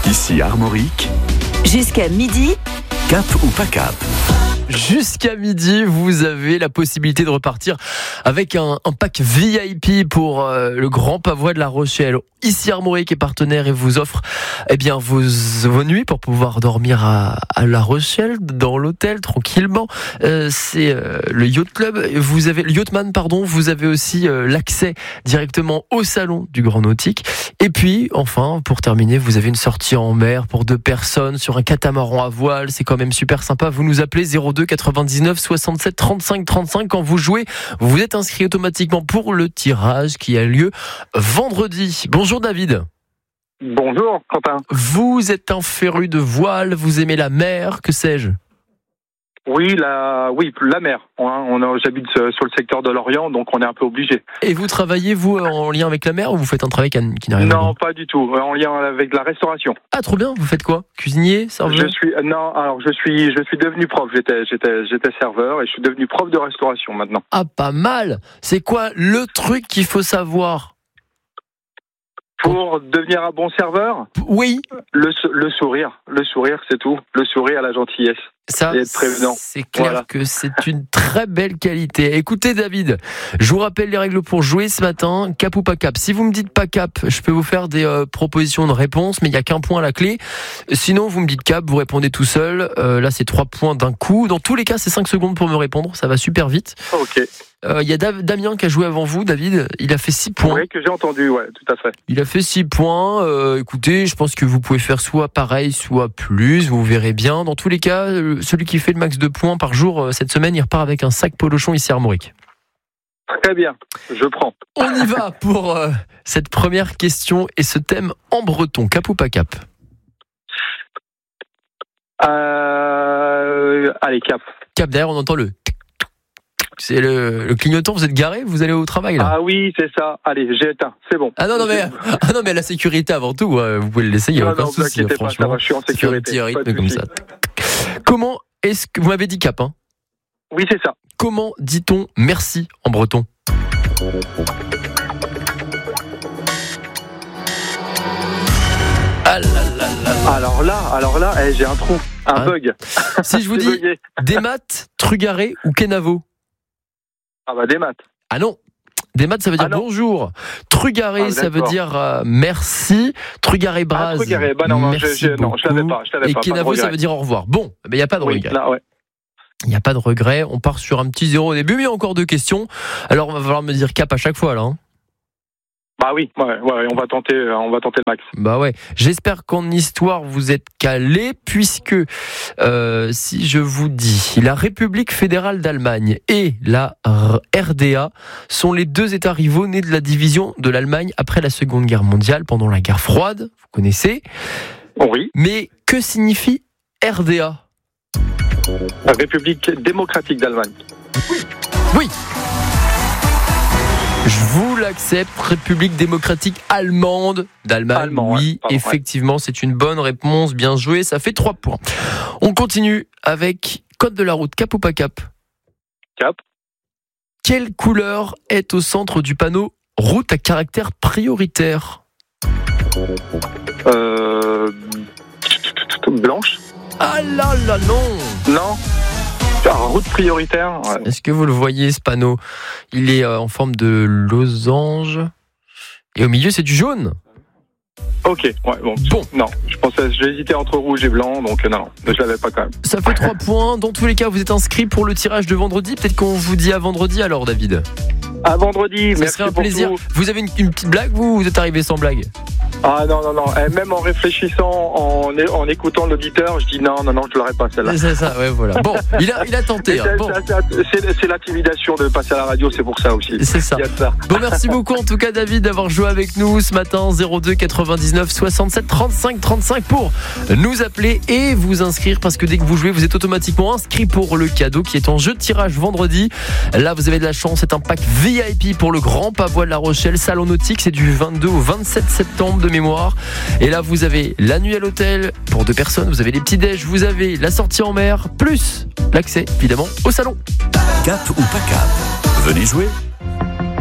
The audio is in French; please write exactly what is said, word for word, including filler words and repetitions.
Ici Armorique. Jusqu'à midi. Cap ou pas cap? Jusqu'à midi, vous avez la possibilité de repartir avec un, un pack V I P pour euh, le Grand Pavois de La Rochelle. Ici Armorique est partenaire et vous offre eh bien, vos, vos nuits pour pouvoir dormir à, à La Rochelle, dans l'hôtel, tranquillement. Euh, c'est euh, le Yacht Club. Vous avez, le Yachtman, pardon. Vous avez aussi euh, l'accès directement au salon du Grand Nautique. Et puis, enfin, pour terminer, vous avez une sortie en mer pour deux personnes sur un catamaran à voile. C'est quand même super sympa. Vous nous appelez zéro deux quatre-vingt-dix-neuf soixante-sept trente-cinq trente-cinq. Quand vous jouez, vous êtes inscrit automatiquement pour le tirage qui a lieu vendredi. Bonjour David. Bonjour Quentin. Vous êtes un féru de voile, vous aimez la mer, que sais-je? Oui, la, oui, la mer. On, on a, j'habite sur le secteur de l'Orient, donc on est un peu obligé. Et vous travaillez, vous, en lien avec la mer ou vous faites un travail qui n'a rien à voir? Non, pas du tout. En lien avec la restauration. Ah, trop bien. Vous faites quoi? Cuisinier, serveur? Je suis, non, alors je suis, je suis devenu prof. J'étais, j'étais, j'étais serveur et je suis devenu prof de restauration maintenant. Ah, pas mal. C'est quoi le truc qu'il faut savoir pour devenir un bon serveur? Oui. Le, le sourire. Le sourire, c'est tout. Le sourire à la gentillesse. Ça, et être prévenant. C'est clair voilà. Que c'est une très belle qualité. Écoutez David, je vous rappelle les règles pour jouer ce matin, cap ou pas cap. Si vous me dites pas cap, je peux vous faire des euh, propositions de réponse, mais il n'y a qu'un point à la clé. Sinon, vous me dites cap, vous répondez tout seul. Euh, là, c'est trois points d'un coup. Dans tous les cas, c'est cinq secondes pour me répondre. Ça va super vite. Ok. Il euh, y a Damien qui a joué avant vous, David. Il a fait six points. Oui, que j'ai entendu, ouais, tout à fait. Il a fait six points. Euh, écoutez, je pense que vous pouvez faire soit pareil, soit plus. Vous verrez bien. Dans tous les cas, celui qui fait le max de points par jour cette semaine, il repart avec un sac Polochon ici à Armorique. Très bien, je prends. On y va pour euh, cette première question et ce thème en breton. Cap ou pas cap? euh, Allez, cap. Cap, derrière on entend le... C'est le, le clignotant, vous êtes garé, vous allez au travail là? Ah oui, c'est ça. Allez, j'ai éteint, c'est bon. Ah non, non, mais, ah non, mais la sécurité avant tout, vous pouvez le laisser, il n'y a non, aucun non, souci, pas, franchement. ça va, je suis en sécurité. C'est un petit rythme comme ça. Comment est-ce que, vous m'avez dit cap, hein? Oui, c'est ça. Comment dit-on merci en breton? Ah là là là. Alors là, alors là, eh, j'ai un trou, un hein bug. Si je vous dis Desmat, Trugaré ou Kenavo? Ah bah Desmat. Ah non. Desmat, ça veut dire ah bonjour. Trugaré, ah, ça veut dire euh, merci. Trugaré Braz. Ah, Trugaré, bah non, non, je, je, non, je l'avais pas. Je l'avais et pas, Kenavo, pas ça veut dire au revoir. Bon, il n'y a pas de oui, regret. Là, ouais. Il n'y a pas de regret. On part sur un petit zéro au début, mais il y a encore deux questions. Alors, on va falloir me dire cap à chaque fois, là. Hein. Bah oui, ouais, ouais, on va tenter, on va tenter le max. Bah ouais. J'espère qu'en histoire vous êtes calés, puisque euh, si je vous dis la République fédérale d'Allemagne et la R D A sont les deux États rivaux nés de la division de l'Allemagne après la Seconde Guerre mondiale, pendant la guerre froide. Vous connaissez? Oui. Mais que signifie R D A? La République démocratique d'Allemagne. Oui. Oui. Je vous l'accepte, République démocratique allemande d'Allemagne. Allemand, oui, ouais. Pardon, effectivement, ouais. C'est une bonne réponse, bien joué, ça fait trois points. On continue avec code de la route, cap ou pas cap? Cap. Quelle couleur est au centre du panneau route à caractère prioritaire? Euh... Blanche. Ah là là, non. Non. Route prioritaire. Ouais. Est-ce que vous le voyez, ce panneau? Il est en forme de losange. Et au milieu, c'est du jaune. Ok, ouais, bon. bon. Non, je pensais, j'ai hésité entre rouge et blanc, donc non, non, je l'avais pas quand même. Ça fait trois points. Dans tous les cas, vous êtes inscrit pour le tirage de vendredi. Peut-être qu'on vous dit à vendredi alors, David. À vendredi, ça merci serait un pour plaisir. Tout. Vous avez une, une petite blague, vous, ou vous êtes arrivé sans blague? Ah non, non, non. Et même en réfléchissant, en, en écoutant l'auditeur, je dis non, non, non, je l'aurais pas celle-là. C'est ça, ouais, voilà. Bon, il a, il a tenté. Hein. Bon. C'est, c'est l'intimidation de passer à la radio, c'est pour ça aussi. C'est ça. ça. Bon, merci beaucoup en tout cas, David, d'avoir joué avec nous ce matin. zéro deux quatre-vingt-dix-neuf soixante-sept trente-cinq trente-cinq pour nous appeler et vous inscrire, parce que dès que vous jouez, vous êtes automatiquement inscrit pour le cadeau qui est en jeu de tirage vendredi. Là, vous avez de la chance. C'est un pack V I P pour le Grand Pavois de La Rochelle, salon nautique. C'est du vingt-deux au vingt-sept septembre de mémoire. Et là, vous avez la nuit à l'hôtel pour deux personnes, vous avez les petits déj, vous avez la sortie en mer, plus l'accès, évidemment, au salon. Cap ou pas cap? Venez jouer.